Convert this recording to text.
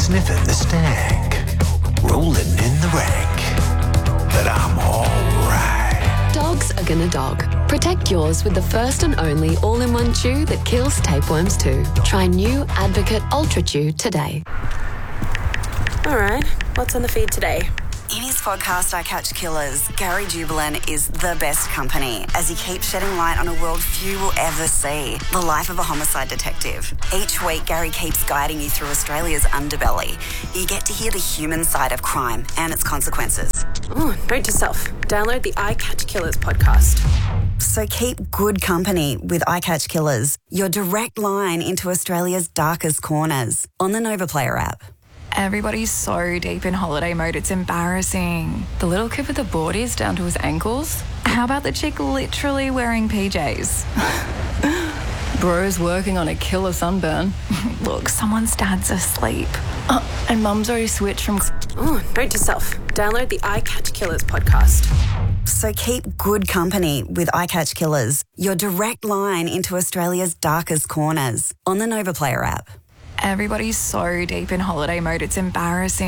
sniffing the stank, rolling in the rank. But I'm alright. Dogs are gonna dog. Protect yours with the first and only all-in-one chew that kills tapeworms too. Try new Advocate Ultra Chew today. All right, what's on the feed today? In his podcast, I Catch Killers, Gary Jubelin is the best company as he keeps shedding light on a world few will ever see, the life of a homicide detective. Each week, Gary keeps guiding you through Australia's underbelly. You get to hear the human side of crime and its consequences. Oh, note to self, download the I Catch Killers podcast. So keep good company with I Catch Killers, your direct line into Australia's darkest corners, on the Nova Player app. Everybody's so deep in holiday mode, it's embarrassing. The little kid with the boardies down to his ankles? How about the chick literally wearing PJs? Bro's working on a killer sunburn. Look, someone's dad's asleep. And mum's already switched from... Oh, note to self, download the I Catch Killers podcast. So keep good company with I Catch Killers, your direct line into Australia's darkest corners, on the Nova Player app. Everybody's so deep in holiday mode, it's embarrassing.